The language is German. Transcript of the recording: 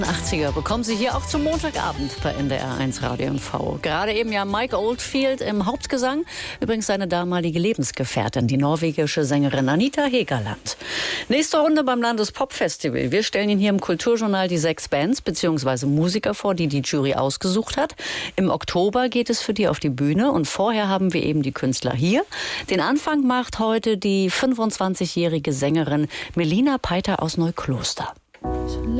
80er bekommen Sie hier auch zum Montagabend bei NDR1 Radio und V. Gerade eben ja Mike Oldfield im Hauptgesang, übrigens seine damalige Lebensgefährtin, die norwegische Sängerin Anita Hegerland. Nächste Runde beim Landespop-Festival. Wir stellen Ihnen hier im Kulturjournal die 6 Bands bzw. Musiker vor, die die Jury ausgesucht hat. Im Oktober geht es für die auf die Bühne und vorher haben wir eben die Künstler hier. Den Anfang macht heute die 25-jährige Sängerin Melina Peiter aus Neukloster.